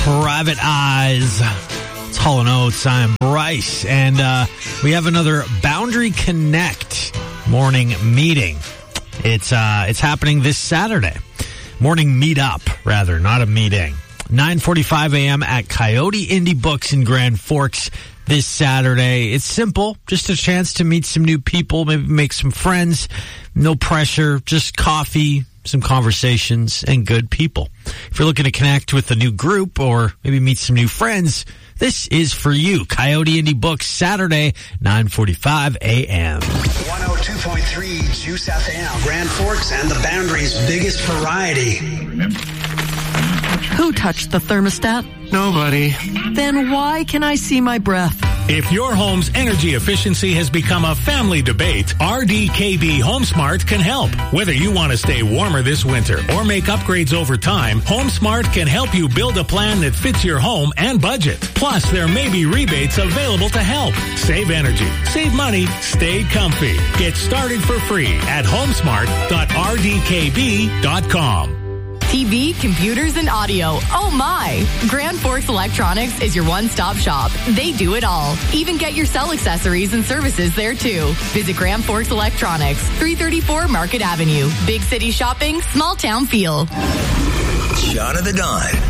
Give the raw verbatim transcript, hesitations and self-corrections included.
Private Eyes. It's Hall and Oates. I'm Bryce, and uh, we have another Boundary Connect morning meeting. It's uh, it's happening this Saturday. Morning meetup, rather, not a meeting. nine forty-five a.m. at Coyote Indie Books in Grand Forks this Saturday. It's simple, just a chance to meet some new people, maybe make some friends. No pressure, just coffee, some conversations, and good people. If you're looking to connect with a new group or maybe meet some new friends, this is for you. Coyote Indie Books, Saturday, nine forty-five a.m. one oh two point three Juice F M, Grand Forks and the Boundary's biggest variety. Who touched the thermostat? Nobody. Then why can I see my breath? If your home's energy efficiency has become a family debate, R D K B HomeSmart can help. Whether you want to stay warmer this winter or make upgrades over time, HomeSmart can help you build a plan that fits your home and budget. Plus, there may be rebates available to help. Save energy, save money, stay comfy. Get started for free at homesmart dot r d k b dot com. T V, computers, and audio. Oh my! Grand Forks Electronics is your one-stop shop. They do it all. Even get your cell accessories and services there too. Visit Grand Forks Electronics, three thirty-four Market Avenue. Big city shopping, small town feel. John of the Dawn.